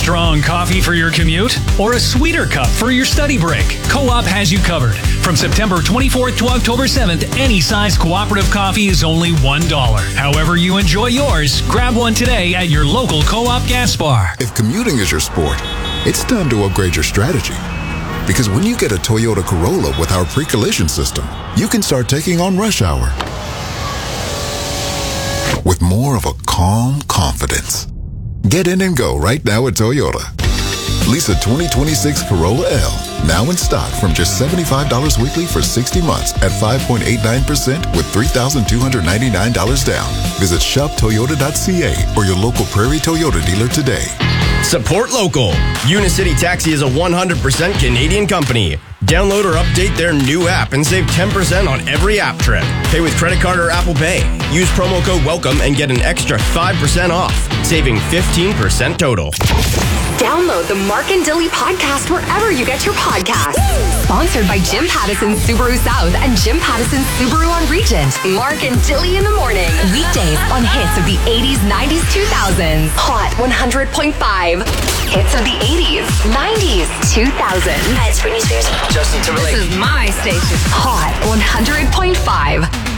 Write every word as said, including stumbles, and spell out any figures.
strong coffee for your commute? Or a sweeter cup for your study break? Co-op has you covered. From September twenty-fourth to October seventh, any size cooperative coffee is only one dollar. However you enjoy yours, grab one today at your local Co-op gas bar. If commuting is your sport, it's time to upgrade your strategy. Because when you get a Toyota Corolla with our pre-collision system, you can start taking on rush hour with more of a calm confidence. Get in and go right now at Toyota. Lease a twenty twenty-six Corolla L, now in stock from just seventy-five dollars weekly for sixty months at five point eight nine percent with three thousand two hundred ninety-nine dollars down. Visit shop toyota dot c a or your local Prairie Toyota dealer today. Support local. Unicity Taxi is a one hundred percent Canadian company. Download or update their new app and save ten percent on every app trip. Pay with credit card or Apple Pay. Use promo code WELCOME and get an extra five percent off, saving fifteen percent total. Download the Mark and Dilly podcast wherever you get your podcasts. Sponsored by Jim Pattison Subaru South and Jim Pattison Subaru on Regent. Mark and Dilly in the morning. Weekdays on hits of the eighties, nineties, two thousands. Hot one hundred point five. Hits of the eighties, nineties, two thousands. Hi, it's Britney Spears. Justin Timberlake. This is my station. Hot one hundred point five.